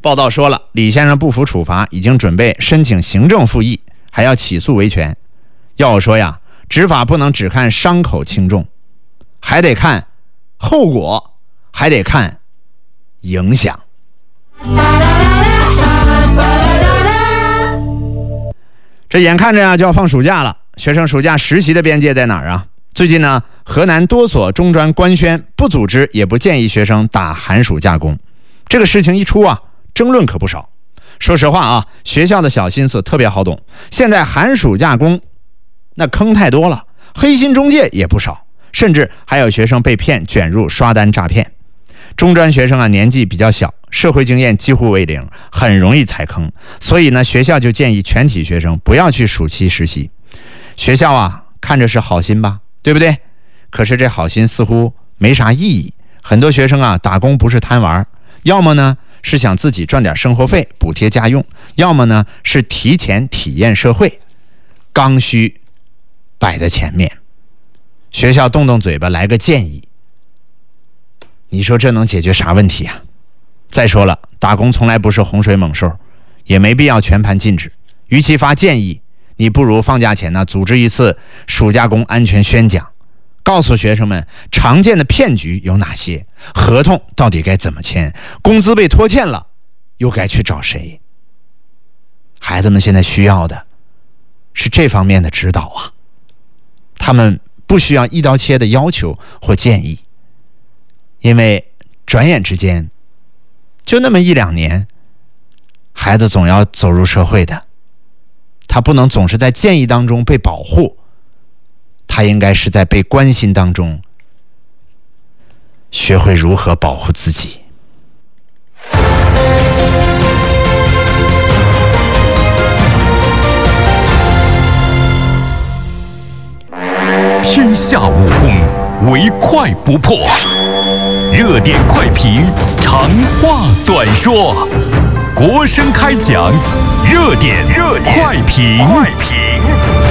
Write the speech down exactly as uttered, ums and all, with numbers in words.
报道说了，李先生不服处罚，已经准备申请行政复议，还要起诉维权。要我说呀，执法不能只看伤口轻重，还得看后果，还得看影响。这眼看着呀就要放暑假了，学生暑假实习的边界在哪儿啊？最近呢，河南多所中专官宣不组织也不建议学生打寒暑假工。这个事情一出啊，争论可不少。说实话啊，学校的小心思特别好懂。现在寒暑假工那坑太多了，黑心中介也不少，甚至还有学生被骗卷入刷单诈骗。中专学生啊年纪比较小，社会经验几乎为零，很容易踩坑。所以呢，学校就建议全体学生不要去暑期实习。学校啊看着是好心吧，对不对？可是这好心似乎没啥意义。很多学生啊打工不是贪玩，要么呢是想自己赚点生活费补贴家用，要么呢是提前体验社会。刚需摆在前面，学校动动嘴巴来个建议，你说这能解决啥问题啊？再说了，打工从来不是洪水猛兽，也没必要全盘禁止。与其发建议，你不如放假前呢组织一次暑假工安全宣讲，告诉学生们常见的骗局有哪些，合同到底该怎么签，工资被拖欠了又该去找谁。孩子们现在需要的是这方面的指导啊，他们不需要一刀切的要求或建议，因为转眼之间就那么一两年，孩子总要走入社会的，他不能总是在建议当中被保护，他应该是在被关心当中学会如何保护自己。 天下武功，唯快不破。热点快评，长话短说。国声开讲，热点热快评。